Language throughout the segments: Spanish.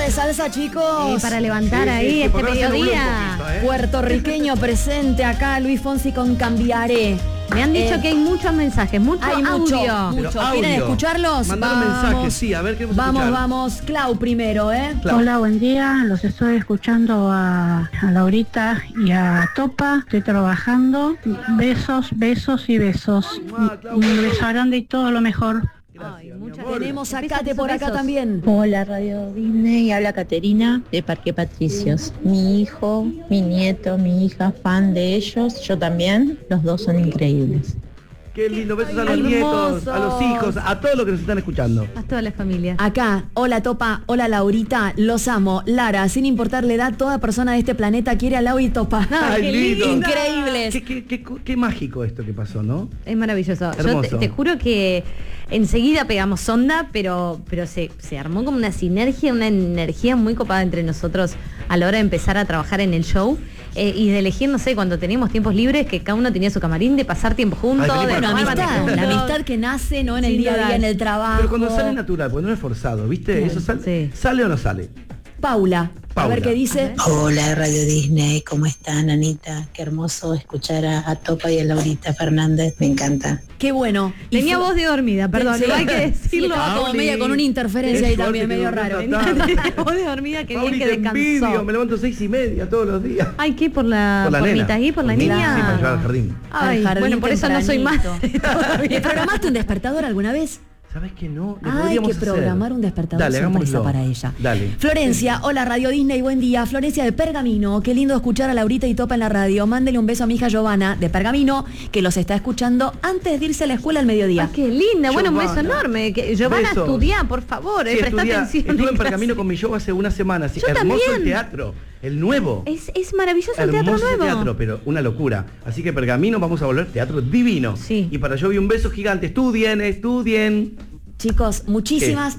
de salsa, chicos. Y para levantar ahí este mediodía. Puertorriqueño presente acá, Luis Fonsi con Cambiaré. Me han dicho que hay muchos mensajes, mucho audio. Mucho. ¿Quieren escucharlos? Mandar mensajes, sí, a ver qué vamos. Clau primero, Clau. Hola, buen día. Los estoy escuchando a Laurita y a Topa. Estoy trabajando. Besos y besos. Un beso grande y todo lo mejor. Ay, tenemos a Kate por acá también. Hola, Radio Disney, habla Caterina de Parque Patricios. Mi hijo, mi nieto, mi hija, fan de ellos, yo también, los dos son increíbles. Qué lindo, besos a los nietos, a los hijos, a todos los que nos están escuchando. A toda la familia. Acá, hola Topa, hola Laurita, los amo. Lara, sin importar la edad, toda persona de este planeta quiere a Lau y Topa. Ay, qué lindo. Increíbles. Qué mágico esto que pasó, ¿no? Es maravilloso. Yo te juro que enseguida pegamos onda, pero se armó como una sinergia, una energía muy copada entre nosotros a la hora de empezar a trabajar en el show. Y de elegir, no sé, cuando teníamos tiempos libres, que cada uno tenía su camarín, de pasar tiempo juntos, la amistad que nace, ¿no? En el día a día, en el trabajo. Pero cuando sale natural, cuando no es forzado, ¿viste? Eso ¿sale o no sale? Paula, a ver qué dice. Hola, Radio Disney, ¿cómo están, Anita? Qué hermoso escuchar a Topa y a Laurita Fernández, me encanta. Qué bueno. Tenía voz de dormida, perdón, sí, hay que decirlo. Estaba como media con una interferencia ahí también, medio raro. Tenía voz de dormida, que bien que descansó. Envidio, me levanto 6:30 todos los días. Ay, ¿qué? ¿Por la nena. Ahí, por la niña? Sí, para llevar al jardín. Ay, bueno, por eso no soy más. ¿Te programaste un despertador alguna vez? ¿Sabes que no? Hay que programar un despertador sorpresa para ella. Dale. Florencia, hola Radio Disney, buen día. Florencia de Pergamino, qué lindo escuchar a Laurita y Topa en la radio. Mándele un beso a mi hija Giovanna de Pergamino, que los está escuchando antes de irse a la escuela al mediodía. Ay, qué linda, bueno, un beso enorme. Giovanna, estudia, por favor, presta atención. Estuve en Pergamino con mi show hace una semana. Yo hermoso también. El teatro, el nuevo. Es maravilloso el teatro nuevo. Teatro, pero una locura. Así que Pergamino vamos a volver teatro divino. Sí. Y para yo vi un beso gigante. Estudien. Chicos, muchísimas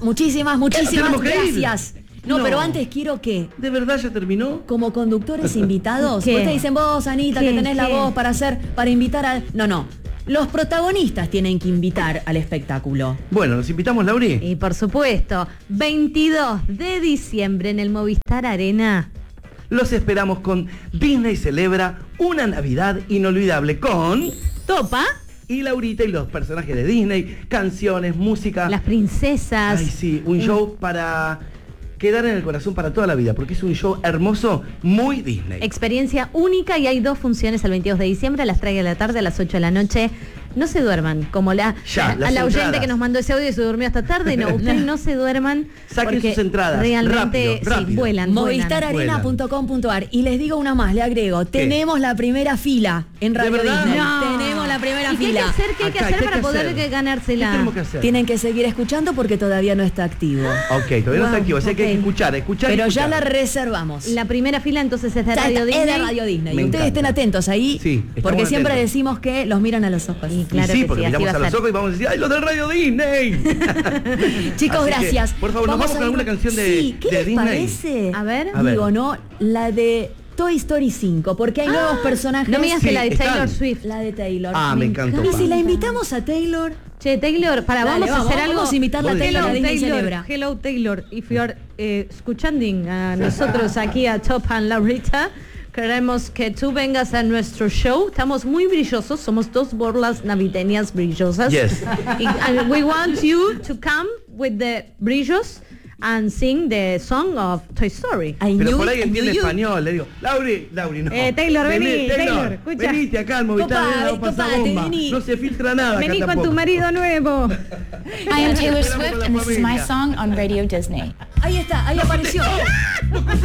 gracias. No, pero antes quiero que... ¿De verdad ya terminó? Como conductores invitados, ustedes dicen vos, Anita, que tenés la voz para invitar al... No. Los protagonistas tienen que invitar al espectáculo. Bueno, ¿nos invitamos, Lauri? Y por supuesto, 22 de diciembre en el Movistar Arena. Los esperamos con Disney Celebra una Navidad inolvidable con... Topa y Laurita y los personajes de Disney, canciones, música. Las princesas. Ay, sí, un show para quedar en el corazón para toda la vida, porque es un show hermoso, muy Disney. Experiencia única y hay 2 funciones el 22 de diciembre, a las 3 de la tarde, a las 8 de la noche. No se duerman, como a la oyente que nos mandó ese audio y se durmió hasta tarde. No, ustedes no se duerman. Saquen sus entradas. Realmente rápido. Sí, vuelan. Movistararena.com.ar. Y les digo una más, le agrego. ¿Qué? Tenemos la primera fila en Radio Disney. No. Tenemos la primera ¿Y fila. ¿Qué hay que hacer para poder ganársela? ¿Qué tenemos que hacer? Tienen que seguir escuchando porque todavía no está activo. Ok, todavía no está activo, así que hay que escuchar. Pero ya la reservamos. La primera fila entonces es de Radio Disney. Es de Radio Disney. Y ustedes estén atentos ahí, porque siempre decimos que los miran a los ojos. Y claro sí, que porque miramos a los ojos y vamos a decir, ¡ay, los de Radio Disney! Chicos, así gracias. Por favor, nos vamos con alguna canción de ¿qué les Disney. Parece? A ver. Digo, ¿no? La de Toy Story 5, porque hay nuevos personajes. No me digas que la de Taylor Swift. La de Taylor. Me encantó. Y si la invitamos a Taylor. Che, Taylor, vamos a hacer algo. Vamos a invitarla a Taylor. Hello, Taylor. If you are escuchando a nosotros aquí a Top and Laurita, queremos que tú vengas a nuestro show. Estamos muy brillosos, somos 2 borlas navideñas brillosas. Yes. And we want you to come with the brillos and sing the song of Toy Story. Pero por ahí entiende español, le digo, Lauri, no. Taylor, vení, Taylor, escucha. Venite acá al Movistar, bomba. No se filtra nada. Vení con tu marido nuevo. I am Taylor Swift and this is my song on Radio Disney. Ahí está, ahí apareció.